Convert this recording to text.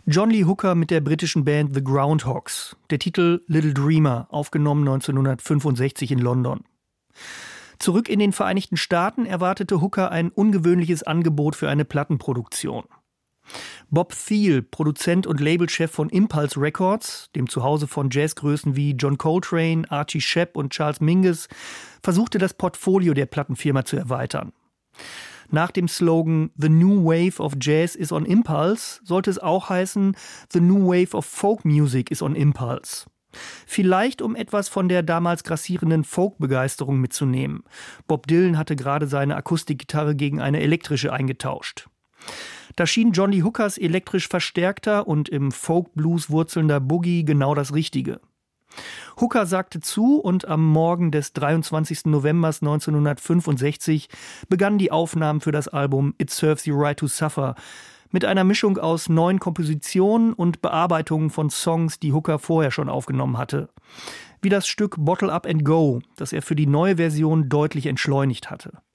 John Lee Hooker mit der britischen Band The Groundhogs. Der Titel Little Dreamer, aufgenommen 1965 in London. Zurück in den Vereinigten Staaten erwartete Hooker ein ungewöhnliches Angebot für eine Plattenproduktion. Bob Thiel, Produzent und Labelchef von Impulse Records, dem Zuhause von Jazzgrößen wie John Coltrane, Archie Shepp und Charles Mingus, versuchte das Portfolio der Plattenfirma zu erweitern. Nach dem Slogan The New Wave of Jazz is on Impulse sollte es auch heißen The New Wave of Folk Music is on Impulse. Vielleicht um etwas von der damals grassierenden Folk-Begeisterung mitzunehmen. Bob Dylan hatte gerade seine Akustikgitarre gegen eine elektrische eingetauscht. Da schien John Lee Hookers elektrisch verstärkter und im Folk-Blues wurzelnder Boogie genau das Richtige. Hooker sagte zu und am Morgen des 23. November 1965 begannen die Aufnahmen für das Album It Serves You Right to Suffer mit einer Mischung aus neuen Kompositionen und Bearbeitungen von Songs, die Hooker vorher schon aufgenommen hatte. Wie das Stück Bottle Up and Go, das er für die neue Version deutlich entschleunigt hatte.